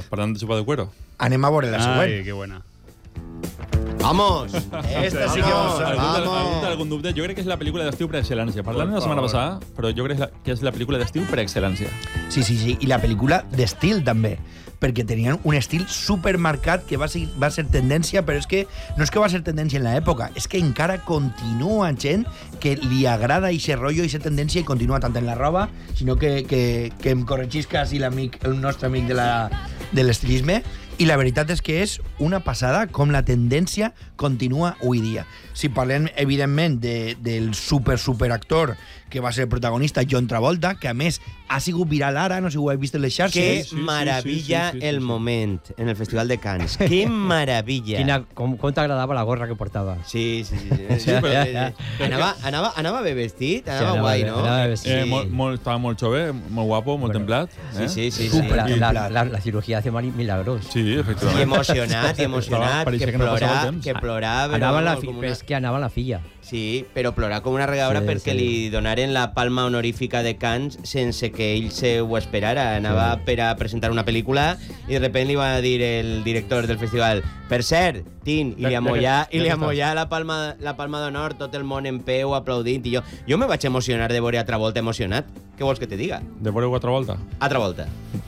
parlant de xupar de cuero. Anem a veure la següent. Ai, que bona. ¡Vamos! Esta sí que vamos. Algun dubte? Jo crec que és la pel·lícula d'estiu per excel·lència. Parlant la setmana passada, però jo crec que és la pel·lícula d'estiu per excel·lència. Sí. I la pel·lícula d'estil, també. Perquè tenien un estil supermarcat que va ser tendència, però és que no és que va ser tendència en l'època, és que encara continua gent que li agrada aquest rotllo, aquesta tendència, i continua tant en la roba, sinó que em corregís quasi el nostre amic de l'estilisme. I la veritat és que és una passada com la tendència continua avui dia. Si parlem, evidentment, del superactor que va ser el protagonista, John Travolta, que a més ha sigut viral ara, no sé si ho heu vist en les xarxes. Qué maravilla el moment en el Festival de Cannes. Qué maravilla. Com t'agradava la gorra que portava. Sí, però anava bé vestit, anava guai, no? Estava molt jove, molt guapo, molt templat. Sí. La cirugía hace milagros. Sí, efectivament. I emocionat, que plorava. És que anava la filla. Sí, però plorar com una regadora perquè li donaren la palma honorífica de Cannes sense que ell se ho esperara. Anava per a presentar una pel·lícula i de repente li va dir el director del festival: per cert, Tin, i li amollà la palma d'honor, tot el món en peu aplaudint, i jo me vaig emocionar de veure a Travolta emocionat. Què vols que te diga? De veure altra volta? Altra volta.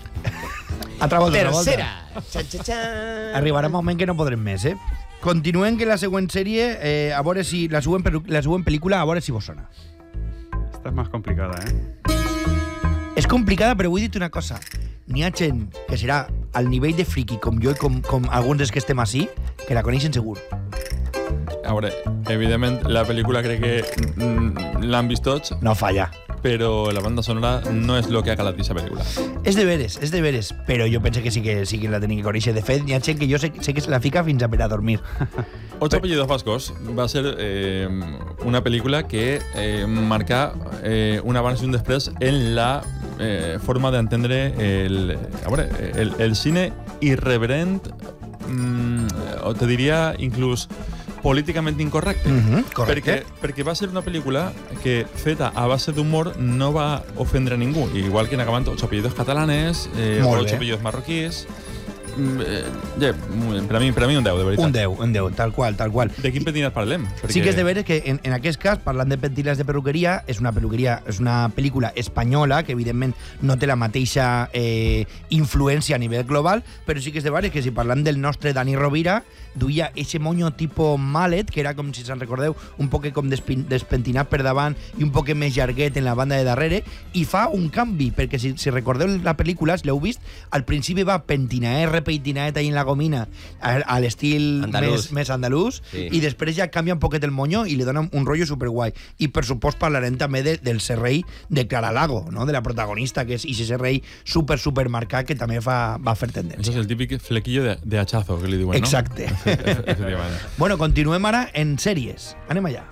Tercera. Xa-xa-xa. Arribarà un moment que no podrem més, Continuem que la següent sèrie, a veure si la següent pel·lícula, a veure si vos sona. Esta és més complicada, És complicada, però vull dir-te una cosa. N'hi ha gent que serà al nivell de friki com jo i com alguns dels que estem així, que la coneixen segur. A veure, evidentment, la pel·lícula crec que l'han vist tots. No falla. Però la banda sonora no és el que ha calat aquesta pel·lícula. És de veres, però jo penso que sí que la tenim que conèixer. De fet, hi ha gent que jo sé que se la fica fins a per a dormir. Ocho apellidos vascos va ser una pel·lícula que marca un abans i un després en la forma d'entendre el cine irreverent, o te diria inclús políticament incorrecte. Correcte. Perquè va ser una pel·lícula que, feta a base d'humor, no va ofendre a ningú. Igual que en acabant 8 apellidos catalanes, 8 apellidos marroquís. Per a mi un 10, de veritat. Un 10, tal qual. De quin pentinat parlem? Sí que és de veres que en aquest cas, parlant de pentinats de perruqueria, és una pel·lícula espanyola que evidentment no té la mateixa influència a nivell global, però sí que és de veres que si parlant del nostre Dani Rovira, duia ese moño tipo mallet, que era com, si se'n recordeu, un poc com despentinat per davant i un poc més llarguet en la banda de darrere, i fa un canvi, perquè si recordeu la pel·lícula, si l'heu vist, al principi va repentinaet ahí en la gomina a l'estil més andalús, i després ja canvia un poquet el moño i li dona un rotllo superguai. I per supost parlarem també del serrei de Clara Lago, no? De la protagonista, que és ese serrei supermarcat que també va fer tendència. Això és el típic flequillo de hachazo que li diuen, no? Exacte. Bueno, continuem ara en sèries. Anem allà.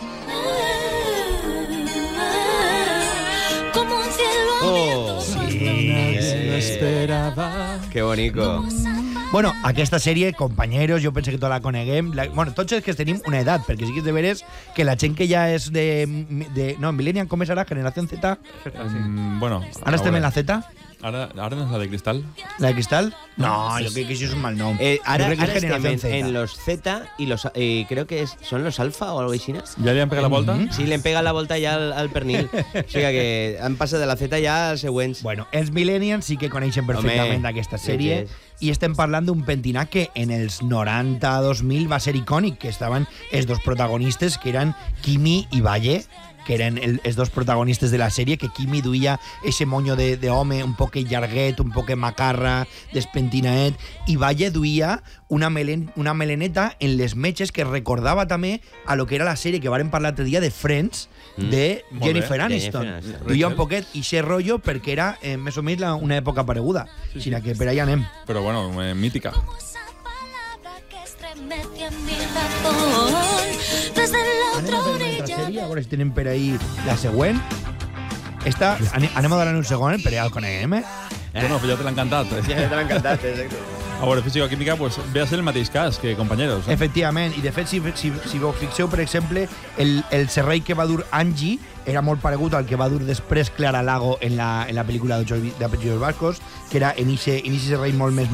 Qué bonito. Bueno, aquesta sèrie, compañeros, jo penso que tots la coneguem. Bueno, tots els que tenim una edat, perquè sí que és de veres que la gent que ja és no, Millennial, com és ara? Generació Z? Bueno, ara estem en la Z? Ara no és la de Cristal. ¿La de Cristal? No, yo creo que eso es un mal nombre. Ahora en los Z y creo que son los Alfa o algo así. ¿Ya le han pegado la volta? Sí, le han pegado la volta ya al pernil. O sigui que han passat de la Z ja als següents. Bueno, els Millennials sí que coneixen perfectament aquesta sèrie i estem parlant d'un pentinat que en els 90-2000 va ser icònic, que estaven els dos protagonistes, que eren Quimi i Valle, que eren els dos protagonistes de la sèrie, que Quimi duia ese moño d'home un poc llarguet, un poc macarra, despentinaet, i Valle duia una meleneta en les metges que recordava també a lo que era la sèrie que vàrem parlar l'altre dia de Friends, de Jennifer Aniston. Duia un poquet ixe rotllo perquè era més o menys una època pareguda. Sí, que per allà anem. Però bueno, mítica. Anem a per l'altra sèrie, a veure si tenen per ahí la següent. Anem a donar un segon, però ja el coneguem, Bueno, pues ja te l'ha encantat. Ja te l'ha encantat, exacte. A veure, física-química, pues ve a ser el mateix cas que Compañeros. Efectivament, i de fet, si vos fixeu, per exemple, el serrei que va dur Angie era molt paregut al que va dur després Clara Lago en la pel·lícula d'Apellidos Vascos, que era en ixe serrei molt més